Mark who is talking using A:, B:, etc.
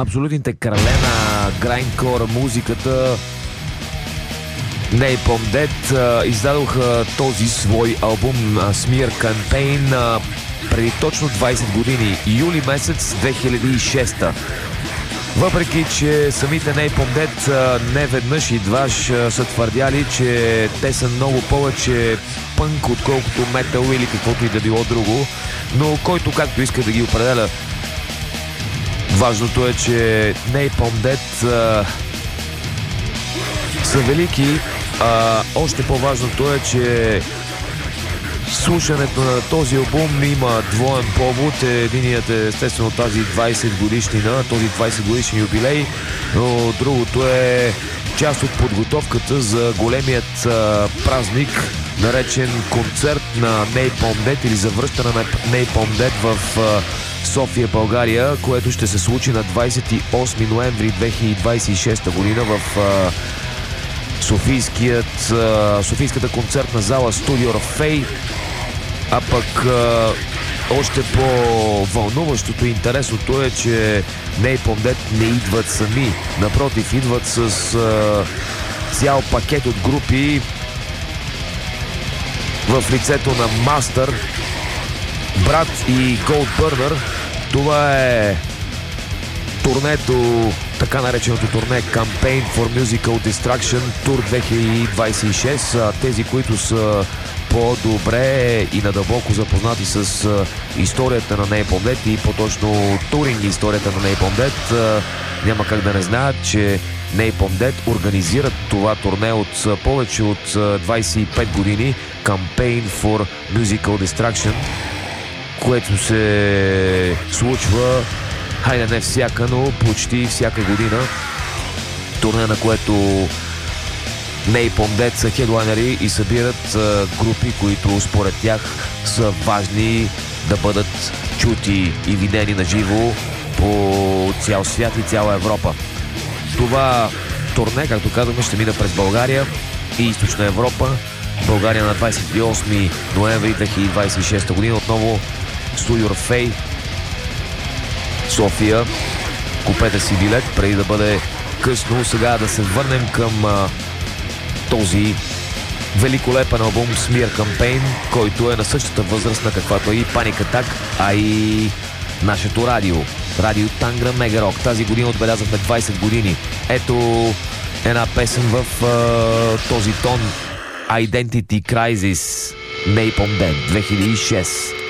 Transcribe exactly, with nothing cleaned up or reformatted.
A: абсолютните крале на грайндкор музиката. Napalm Death издадоха този свой албум Smear Campaign преди точно двайсет години, юли месец две хиляди и шеста. Въпреки че самите Napalm Death не веднъж и дваш са твърдяли, че те са много повече пънк, отколкото метал или каквото и да било друго, но който както иска да ги определя. Важното е, че Napalm Death а, са велики. А, още по-важното е, че слушането на този албум има двоен повод. Единият е естествено тази двайсет годишнина, този двайсет годишен юбилей, но другото е част от подготовката за големият а, празник, наречен концерт на Napalm Death или завръщане на Napalm Death в а, София, България, което ще се случи на двайсет и осми ноември две хиляди двайсет и шеста година в а, Софийският, а, Софийската концертна зала Студио Орфей. А пък а, още по-вълнуващото и интересното е, че Napalm Death не идват сами. Напротив, идват с а, цял пакет от групи в лицето на Master, Брат и Goldburner. Това е турнето, така нареченото турне Campaign for Musical Destruction Tour две хиляди двайсет и шеста. Тези, които са по-добре и надълбоко запознати с историята на Napalm Death и по-точно туринг историята на Napalm Death, няма как да не знаят, че Napalm Death организират това турне от повече от двайсет и пет години, Campaign for Musical Destruction, което се случва, хайде не всяка, но почти всяка година. Турне, на което Napalm Death са хедлайнери и събират а, групи, които според тях са важни да бъдат чути и видени на живо по цял свят и цяла Европа. Това турне, както казахме, ще мина през България и Източна Европа. България на двайсет и осми ноември две хиляди двайсет и шеста година, отново Студио Орфей, София. Купете си билет преди да бъде късно. Сега да се върнем към а, този великолепен албум Smear Campaign, който е на същата възраст на каквато е и Panic Attack, а и нашето радио. Радио Тангра Мега Рок. Тази година отбелязахме двайсет години. Ето една песен в а, този тон. Identity Crisis, Napalm Death, две хиляди и шеста.